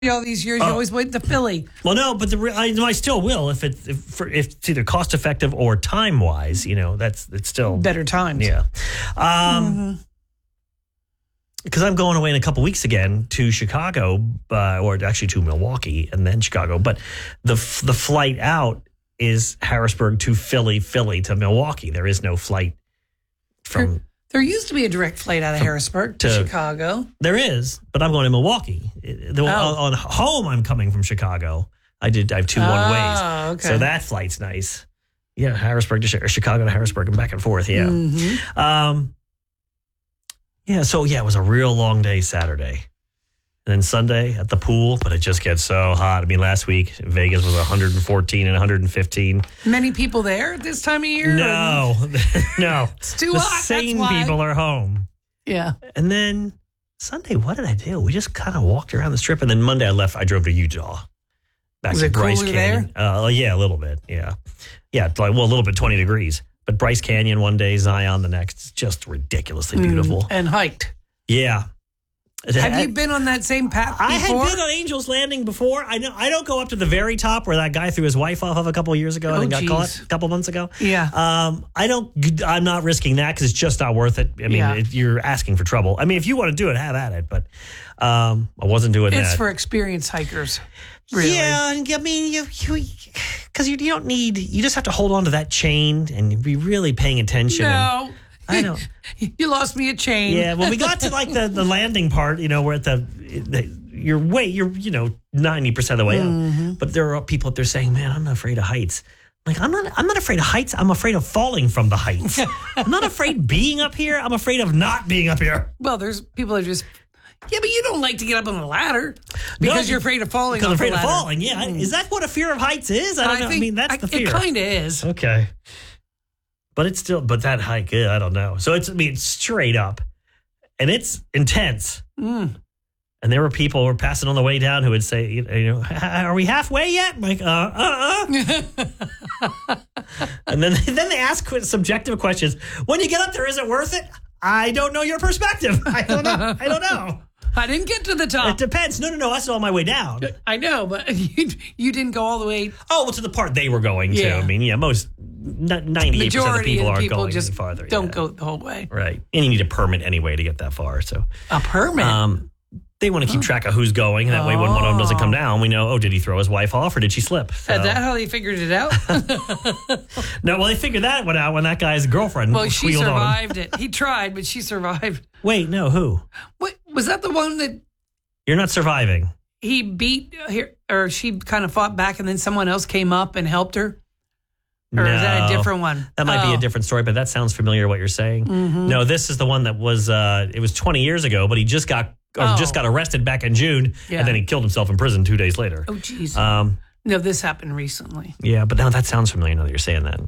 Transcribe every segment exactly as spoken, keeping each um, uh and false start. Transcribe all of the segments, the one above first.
all these years, you Oh. always went to Philly. Well, no, but the re- I, I still will if it if, for, if it's either cost effective or time wise. You know, that's it's still Better times. Yeah. Um, Mm-hmm. Because I'm going away in a couple weeks again to Chicago, uh, or actually to Milwaukee and then Chicago. But the f- the flight out is Harrisburg to Philly, Philly to Milwaukee. There is no flight from. There used to be a direct flight out of Harrisburg to, to- Chicago. There is, but I'm going to Milwaukee. The, Oh. on, on home, I'm coming from Chicago. I did. I have two one ways, Oh, okay. so that flight's nice. Yeah, Harrisburg to Chi- or Chicago to Harrisburg and back and forth. Yeah. Mhm. Um. Yeah. So yeah, it was a real long day Saturday, and then Sunday at the pool. But it just gets so hot. I mean, last week Vegas was one hundred fourteen and one hundred fifteen. Many people there this time of year? No, no. It's too the hot. That's sane why. people are home. Yeah. And then Sunday, what did I do? We just kind of walked around the strip. And then Monday, I left. I drove to Utah. Back Was to it Bryce cooler Canyon. Uh, yeah, a little bit. Yeah. Yeah, it's like, well, a little bit, twenty degrees. But Bryce Canyon one day, Zion the next. It's just ridiculously beautiful. Mm, and hiked. Yeah. Have I, you been on that same path before? I had been on Angel's Landing before. I know. I don't go up to the very top where that guy threw his wife off of a couple of years ago. I Oh, think got geez. caught a couple months ago. Yeah. Um, I don't. I'm not risking that because it's just not worth it. I mean, Yeah. if you're asking for trouble. I mean, if you want to do it, have at it. But um, I wasn't doing It's that. for experienced hikers. Really. Yeah, and I mean, you because you, you don't need. You just have to hold on to that chain and be really paying attention. and- No. I know. You lost me a chain. Yeah, when we got to like the, the landing part, you know, we're at the, the you're way, you're, you know, ninety percent of the way Mm-hmm. up. But there are people up there saying, man, I'm not afraid of heights. Like, I'm not, I'm not afraid of heights. I'm afraid of falling from the heights. I'm not afraid being up here. I'm afraid of not being up here. Well, there's people that are just, yeah, but you don't like to get up on the ladder because No, you're afraid of falling Because I'm off the afraid of ladder. falling. Yeah. Is that what a fear of heights is? I don't know. I think- mean, that's I- the fear. It kind of is. Okay. But it's still, but that hike, yeah, I don't know. So it's, I mean, it's straight up and it's intense. Mm. And there were people who were passing on the way down who would say, you know, are we halfway yet? I'm like, uh, uh, uh. And then, then they ask subjective questions. When you get up there, is it worth it? I don't know your perspective. I don't know. I don't know. I didn't get to the It top. depends. No, no, no. That's on my way down. I know, but you, you didn't go all the way. Oh, well, to the part they were going to. Yeah. I mean, yeah, most ninety-eight percent of the Majority people of the aren't people going just any farther. don't yeah. go the whole way. Right. And you need a permit anyway to get that far. So A permit. um, they want to keep track of who's going. That way, when one of them doesn't come down, we know, oh, did he throw his wife off or did she slip? So, Is that how they figured it out? no, well, they figured that one out when that guy's girlfriend Well, she squealed on him. survived it. He tried, but she survived. Wait, no, who? What was that? The one that You're not surviving. he beat her, or she kind of fought back, and then someone else came up and helped her? Or is that a No. different one? That might be Oh. a different story, but that sounds familiar what you're saying. Mm-hmm. No, this is the one that was, uh, it was twenty years ago, but he just got or Oh. just got arrested back in June, Yeah. and then he killed himself in prison two days later. Oh, jeez. Um, no, this happened recently. yeah, but now that sounds familiar now that you're saying that.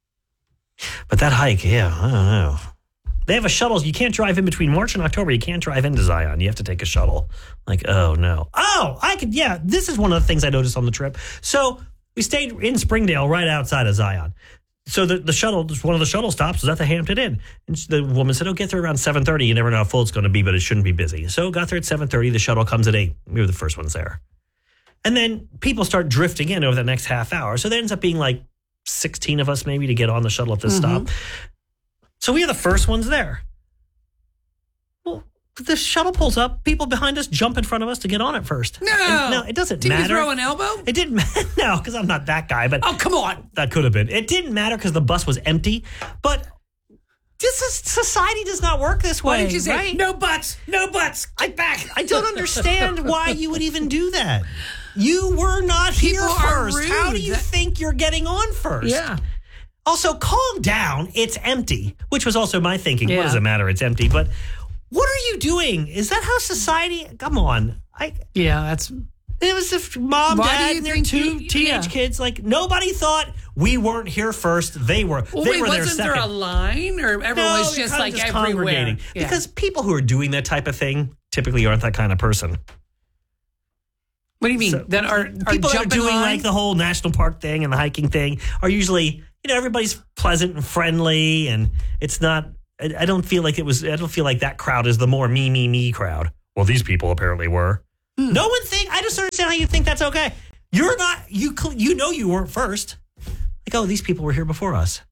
But that hike, yeah, I don't know. They have a shuttle. You can't drive in between March and October. You can't drive into Zion. You have to take a shuttle. Like, oh, no. Oh, I could, yeah, this is one of the things I noticed on the trip. So we stayed in Springdale right outside of Zion. So the, the shuttle, one of the shuttle stops was at the Hampton Inn. And the woman said, oh, get there around seven thirty. You never know how full it's going to be, but it shouldn't be busy. So got there at seven thirty. The shuttle comes at eight. We were the first ones there. And then people start drifting in over the next half hour. So there ends up being like sixteen of us maybe to get on the shuttle at this Mm-hmm. stop. So we are the first ones there. Well, the shuttle pulls up. People behind us jump in front of us to get on it first. No. And no, it doesn't Did matter. you throw an elbow? It didn't matter. No, because I'm not that guy. But Oh, come on. that could have been. It didn't matter because the bus was empty. But this is society does not work this way. Why did you say, right? no butts, no butts, get back? I don't understand why you would even do that. You were not here People are first. rude. How do you That- think you're getting on first? Yeah. Also, calm down. It's empty, which was also my thinking. What Yeah. does it matter? It's empty. But what are you doing? Is that how society? Come on. I. Yeah, that's It was if mom, Why do dad, you and their think two you- teenage yeah. kids. Like nobody thought we weren't here first. They were. Well, they wait, were there wasn't second. there a line, or everyone No, was you're just kinda like just everywhere? congregating. Yeah. Because people who are doing that type of thing typically aren't that kind of person. What do you mean? So, that are, are people that are jumping doing line? like the whole national park thing and the hiking thing are usually, you know, everybody's pleasant and friendly, and it's not. I, I don't feel like it was. I don't feel like that crowd is the more me, me, me crowd. Well, these people apparently were. Hmm. No one think. I just don't understand how you think that's okay. You're not. You you know you weren't first. Like, oh, these people were here before us.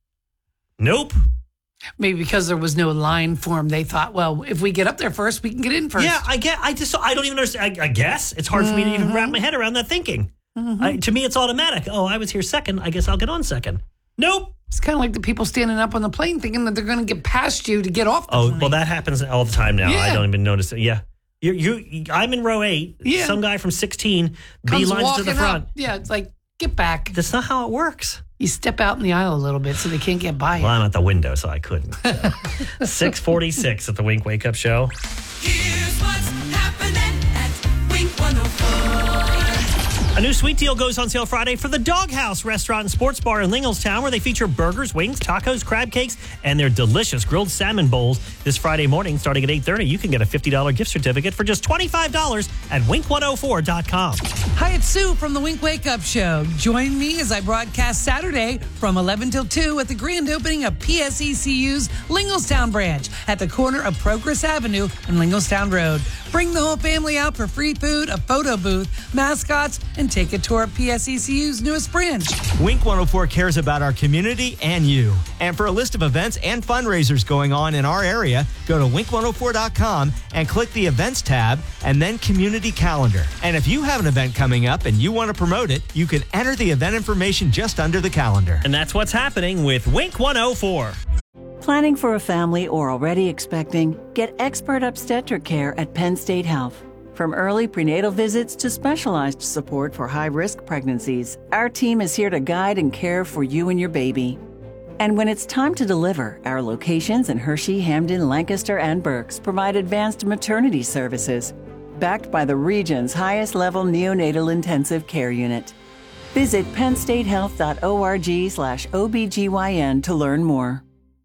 Nope. Maybe because there was no line for them, they thought, well, if we get up there first, we can get in first. Yeah, I get. I just. I don't even understand. I, I guess it's hard mm-hmm. for me to even wrap my head around that thinking. Mm-hmm. I, to me, it's automatic. Oh, I was here second. I guess I'll get on second. Nope. It's kind of like the people standing up on the plane thinking that they're going to get past you to get off the oh, plane. Well, that happens all the time now. Yeah. I don't even notice it. Yeah. You, you, I'm in row eight. Yeah. Some guy from sixteen Comes beelines to the front. Up. Yeah, it's like, get back. That's not how it works. You step out in the aisle a little bit so they can't get by you. Well, I'm at the window, so I couldn't. So. six forty-six at the Wink Wake Up Show. Here's what's happening at Wink one oh four. A new sweet deal goes on sale Friday for the Doghouse Restaurant and Sports Bar in Linglestown, where they feature burgers, wings, tacos, crab cakes, and their delicious grilled salmon bowls. This Friday morning, starting at eight thirty, you can get a fifty dollars gift certificate for just twenty-five dollars at wink one oh four dot com. Hi, it's Sue from the Wink Wake Up Show. Join me as I broadcast Saturday from eleven till two at the grand opening of P S E C U's Linglestown branch at the corner of Progress Avenue and Linglestown Road. Bring the whole family out for free food, a photo booth, mascots, and take a tour of P S E C U's newest branch. Wink one oh four cares about our community and you. And for a list of events and fundraisers going on in our area, go to wink one oh four dot com and click the events tab and then community calendar. And if you have an event coming up and you want to promote it, you can enter the event information just under the calendar. And that's what's happening with Wink one oh four. Planning for a family or already expecting? Get expert obstetric care at Penn State Health. From early prenatal visits to specialized support for high-risk pregnancies, our team is here to guide and care for you and your baby. And when it's time to deliver, our locations in Hershey, Hamden, Lancaster, and Berks provide advanced maternity services, backed by the region's highest-level neonatal intensive care unit. Visit pennstatehealth.org slash OBGYN to learn more.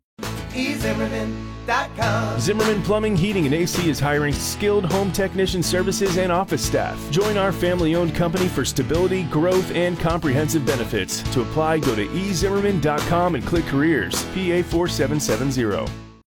e zimmerman dot com. Zimmerman Plumbing, Heating, and A C is hiring skilled home technician services and office staff. Join our family-owned company for stability, growth, and comprehensive benefits. To apply, go to e zimmerman dot com and click careers. P A four seven seven zero.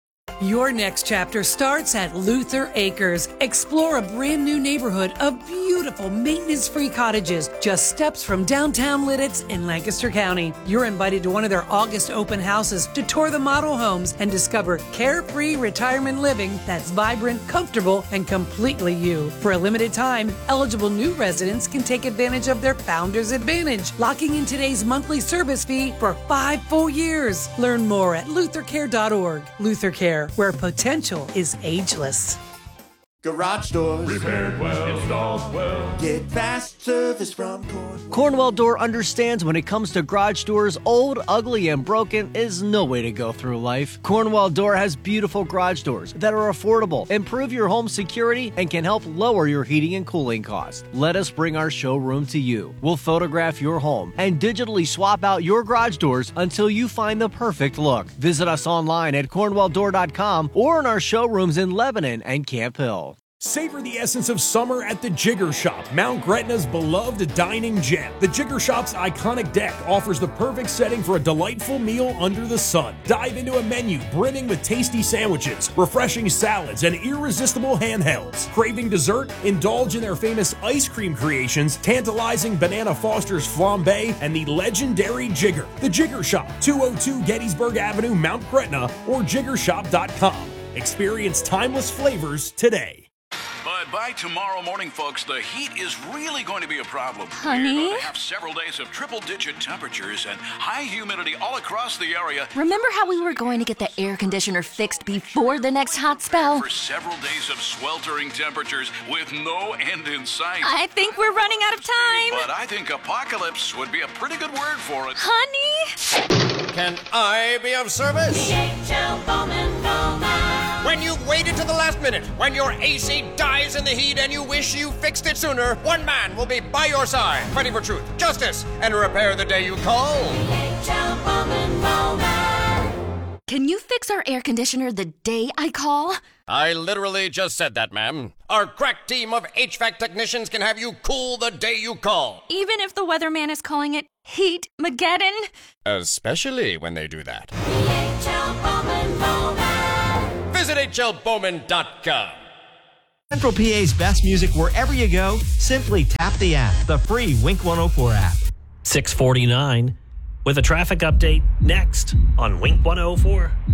Your next chapter starts at Luther Acres. Explore a brand new neighborhood of beautiful maintenance-free cottages just steps from downtown Lidditz in Lancaster County. You're invited to one of their August open houses to tour the model homes and discover carefree retirement living that's vibrant, comfortable, and completely you. For a limited time, eligible new residents can take advantage of their Founders Advantage, locking in today's monthly service fee for five full years. Learn more at luther care dot org. Luther Care, where potential is ageless. Garage doors. Repaired well, installed well. Get fast service from Cornwell. Cornwell Door understands when it comes to garage doors, old, ugly, and broken is no way to go through life. Cornwell Door has beautiful garage doors that are affordable, improve your home security, and can help lower your heating and cooling costs. Let us bring our showroom to you. We'll photograph your home and digitally swap out your garage doors until you find the perfect look. Visit us online at cornwell door dot com or in our showrooms in Lebanon and Camp Hill. Savor the essence of summer at the Jigger Shop, Mount Gretna's beloved dining gem. The Jigger Shop's iconic deck offers the perfect setting for a delightful meal under the sun. Dive into a menu brimming with tasty sandwiches, refreshing salads, and irresistible handhelds. Craving dessert? Indulge in their famous ice cream creations, tantalizing Banana Foster's flambe, and the legendary Jigger. The Jigger Shop, two oh two Gettysburg Avenue, Mount Gretna, or jigger shop dot com. Experience timeless flavors today. But by tomorrow morning, folks, the heat is really going to be a problem. Honey? We're going to have several days of triple-digit temperatures and high humidity all across the area. Remember how we were going to get the air conditioner fixed before the next hot spell? For several days of sweltering temperatures with no end in sight. I think we're running out of time. But I think apocalypse would be a pretty good word for it. Honey? Can I be of service? D H L Bowman Bowman. When you've waited to the last minute, when your A C dies in the heat and you wish you fixed it sooner, one man will be by your side, fighting for truth, justice, and repair the day you call. D H L Bowman Bowman. Can you fix our air conditioner the day I call? I literally just said that, ma'am. Our crack team of H V A C technicians can have you cool the day you call. Even if the weatherman is calling it Heat-mageddon? Especially when they do that. D H L Bowman Bowman. Visit H L Bowman dot com. Central P A's best music wherever you go. Simply tap the app, the free Wink one oh four app. six forty-nine with a traffic update next on Wink one oh four.